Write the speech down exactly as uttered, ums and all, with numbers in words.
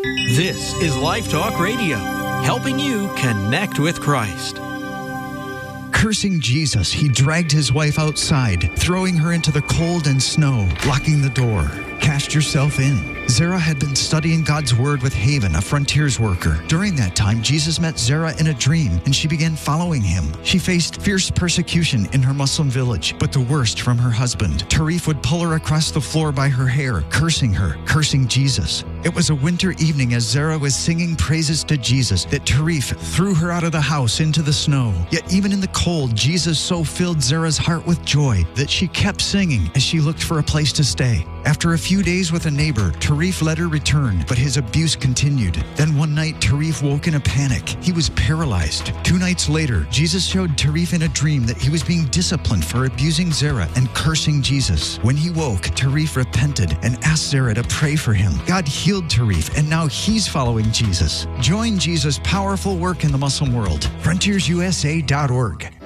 This is Life Talk Radio, helping you connect with Christ. Cursing Jesus, he dragged his wife outside, throwing her into the cold and snow, locking the door. Cast yourself in. Zerah had been studying God's word with Haven, a frontiers worker. During that time, Jesus met Zerah in a dream, and she began following him. She faced fierce persecution in her Muslim village, but the worst from her husband. Tarif would pull her across the floor by her hair, cursing her, cursing Jesus. It was a winter evening as Zerah was singing praises to Jesus that Tarif threw her out of the house into the snow. Yet even in the cold, Jesus so filled Zerah's heart with joy that she kept singing as she looked for a place to stay. After a few days with a neighbor, Tarif let her return, but his abuse continued. Then one night, Tarif woke in a panic. He was paralyzed. Two nights later, Jesus showed Tarif in a dream that he was being disciplined for abusing Zerah and cursing Jesus. When he woke, Tarif repented and asked Zerah to pray for him. God healed Tarif, and now he's following Jesus. Join Jesus' powerful work in the Muslim world. frontiers u s a dot org.